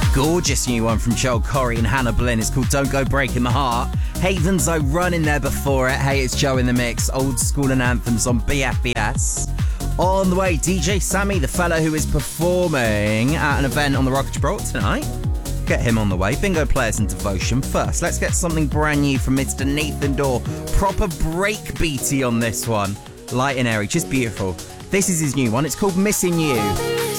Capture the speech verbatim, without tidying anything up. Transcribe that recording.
gorgeous new one from Joel Corry and Hannah Blinn. It's called Don't Go Breaking My Heart. Haven's I Running there before it. Hey, it's Joe in the mix. Old school and anthems on B F B S. On the way, D J Sammy, the fella who is performing at an event on the Rock of Gibraltar tonight. Get him on the way. Bingo Players and Devotion first. Let's get something brand new from Mister Nathan Dawe. Proper breakbeaty on this one. Light and airy, just beautiful. This is his new one. It's called Missing You.